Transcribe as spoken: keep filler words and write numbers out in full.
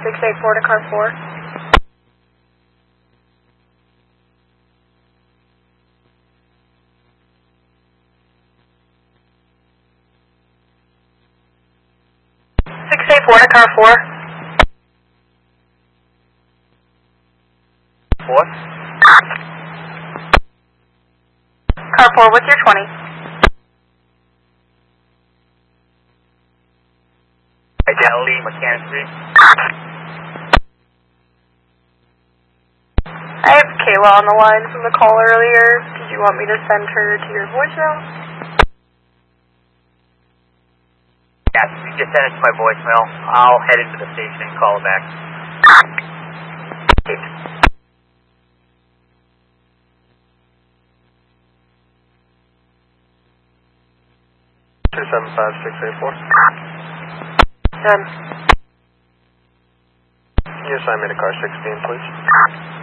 six eight four to car four. six eight four to car four. Four? Car four, what's your twenty? Identity, Mechanic Street. I have Kayla on the line from the call earlier. Did you want me to send her to your voicemail? Yes, you just send it to my voicemail. I'll head into the station and call her back. Okay. two seven five six eight four. Done. Can you assign me to car sixteen, please?